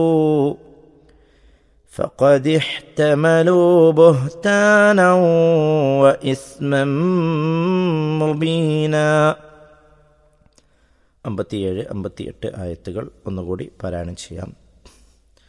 فقد احتملوا بهتانا وإثما مبينا. 57-58 ആയത്തുകൾ ഒന്നുകൂടി പാരായണം ചെയ്യാം.